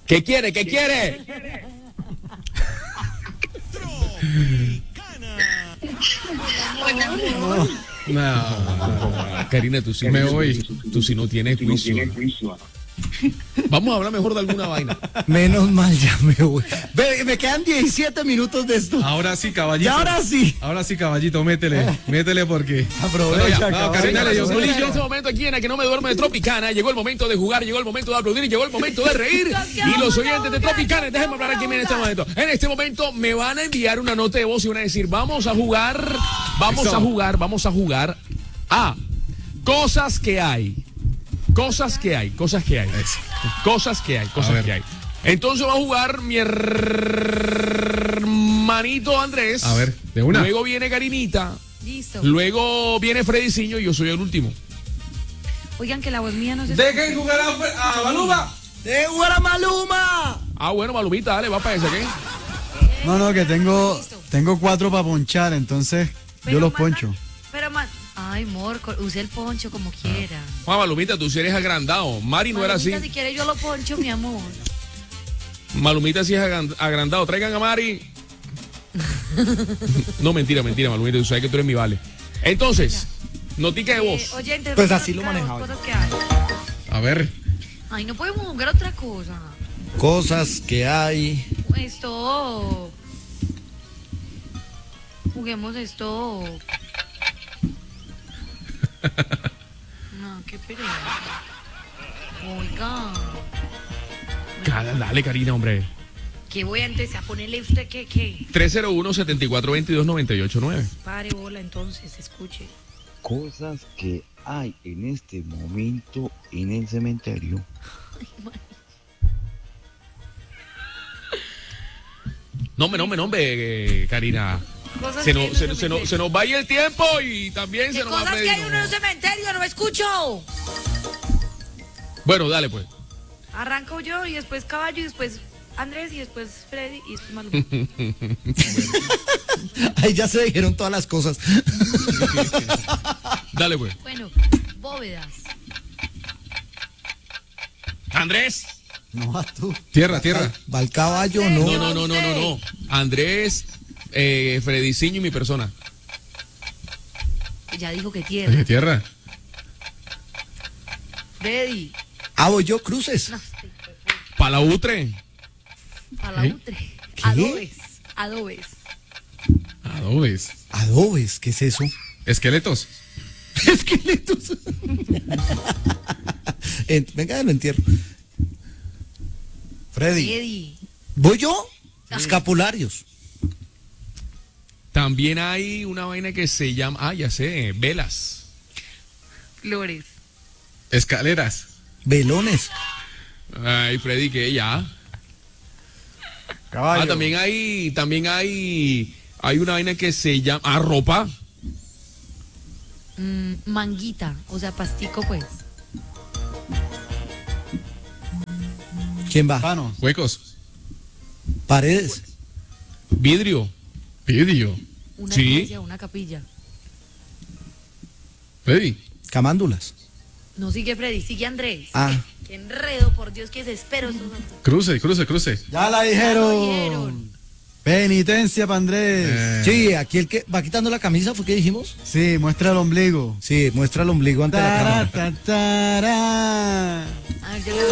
¿Qué quiere? ¿Qué quiere? No, Karina, tú sí Me voy. Tú sí no tienes juicio. Vamos a hablar mejor de alguna vaina. Menos mal, ya me voy. Ve, me quedan 17 minutos de esto. Ahora sí, caballito. Y ahora sí. Ahora sí, caballito, métele porque. Aprovecha, No, Karina le dio En juicio. este momento aquí en A Que No Me Duermo de Tropicana, llegó el momento de jugar, llegó el momento de aplaudir, llegó el momento de reír. Y los oyentes de Tropicana, déjenme hablar aquí en este momento. En este momento me van a enviar una nota de voz y van a decir, vamos a jugar a cosas que hay. Cosas que hay. Entonces va a jugar mi hermanito Andrés. A ver, de una. Luego viene Karinita. Listo. Luego viene Frediciño y yo soy el último. Oigan, que la voz mía no se... Dejen jugar a Maluma. ¡De a Maluma! Ah, bueno, Malumita, dale, va para ese, ¿qué? No, que tengo 4 para ponchar, entonces yo los poncho. Pero más... Ay, Morco, use el poncho como quiera. Juan Malumita, tú sí eres agrandado. Mari no era así. Si quiere yo lo poncho, mi amor. Malumita sí es agrandado. Traigan a Mari. No, mentira, Malumita. Tú sabes que tú eres mi vale. Entonces, notica de voz. Oyentes, Pues cosas así lo que hay, manejaba. cosas que hay. A ver. Ay, no podemos jugar otra cosa. Cosas que hay. Esto... Juguemos esto... No, qué pereza. Oiga. Dale, Karina, hombre. ¿Qué voy a empezar a ponerle usted qué? 301-7422-989. Pare bola entonces, escuche. Cosas que hay en este momento en el cementerio. No, hombre, Karina. Cosas Se que hay nos, en un cementerio. se nos vaya el tiempo y también ¿Qué se nos va a cosas que hay pedir. en un cementerio? ¡No escucho! Bueno, dale pues. Arranco yo y después Caballo y después Andrés y después Freddy y después Maluma. Ahí ya se dijeron todas las cosas. Dale pues. Bueno, bóvedas. Andrés. No vas tú. Tierra. Va el caballo, no. No. Andrés, Frediciño y mi persona. Ya dijo que Oye, tierra. tierra. Freddy. Ah, voy yo, cruces. No, Palautre. palautre. ¿Qué? Adobes. Adobes. Adobes, ¿qué es eso? Esqueletos. Esqueletos. Venga, lo entierro. Freddy. ¿Voy yo? Escapularios. También hay una vaina que se llama, ya sé, velas. Flores. Escaleras. Velones. Ay, Freddy, que ya. Caballo. También hay una vaina que se llama, ropa. Manguita, o sea, pastico pues. ¿Quién va? Panos. Huecos. Paredes. Vidrio. Vidrio. Una Sí. iglesia, una capilla. Freddy. Camándulas. No sigue Freddy, sigue Andrés. Ah. Qué enredo, por Dios, que desespero. Cruce. Ya la dijeron. Penitencia para Andrés. Sí, aquí el que va quitando la camisa, ¿fue que dijimos? Sí, muestra el ombligo. Sí, muestra el ombligo ante la cámara. Tará, ta, tará. A ver, yo le